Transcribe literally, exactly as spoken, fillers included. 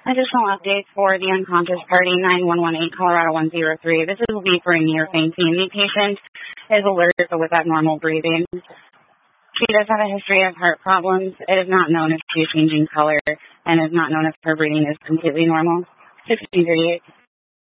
Additional updates for the unconscious party, nine one one eight, Colorado one zero three. This will be for a near fainting. The patient is alert but with abnormal breathing. She does have a history of heart problems. It is not known if she is changing color and is not known if her breathing is completely normal. sixteen thirty-eight.